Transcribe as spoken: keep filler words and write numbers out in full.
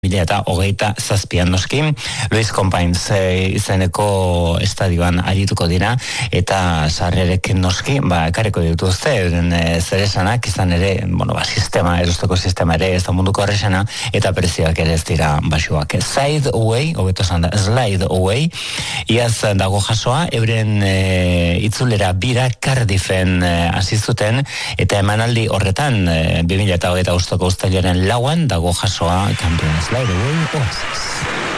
mila eta hogeita zazpian noski, Luis Companys e, izeneko estadioan arituko dira, eta sarrerek noski, ba, ekarriko dituzte, euren e, zeresanak, izan ere, bueno, ba, sistema, erosteko sistema ere, ez da munduko horrexena, eta prezioak ere ez dira basuak. Side away, hobeto esan da, slide away, iaz dago jasoa, euren e, itzulera bira Cardiffen e, hasi zuten, eta emanaldi horretan, e, bi mila eta hogeita bosteko uztailaren lauan, dago jasoa kanpionez. Slide away, Oasis.